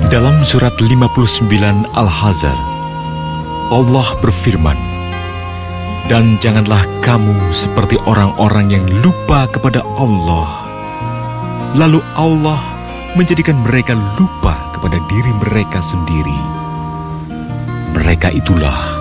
Dalam surat 59 Al-Hazr, Allah berfirman, "Dan janganlah kamu seperti orang-orang yang lupa kepada Allah, lalu Allah menjadikan mereka lupa kepada diri mereka sendiri. Mereka itulah